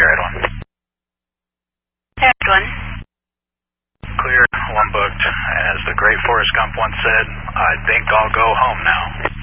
clear, Edwin. Edwin. Clear, one booked. As the great Forrest Gump once said, I think I'll go home now.